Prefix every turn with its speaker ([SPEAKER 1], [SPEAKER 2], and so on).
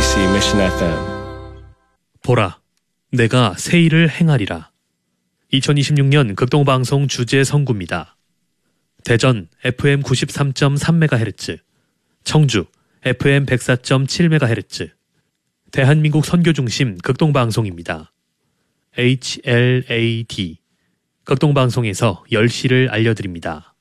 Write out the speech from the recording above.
[SPEAKER 1] KBC Mission FM.
[SPEAKER 2] 보라, 내가 새 일을 행하리라. 2026년 극동방송 주제 선구입니다. 대전 FM 93.3MHz, 청주 FM 104.7MHz, 대한민국 선교중심 극동방송입니다. HLAD, 극동방송에서 10시를 알려드립니다.